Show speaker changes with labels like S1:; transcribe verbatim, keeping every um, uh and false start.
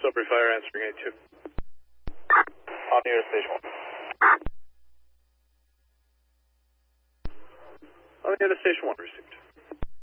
S1: Sudbury Fire answering eight two.
S2: On the air station one.
S1: On the air station one received.